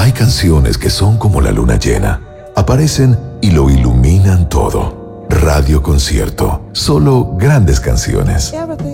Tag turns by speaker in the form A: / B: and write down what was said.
A: Hay canciones que son como la luna llena. Aparecen y lo iluminan todo. Radio Concierto. Solo grandes canciones.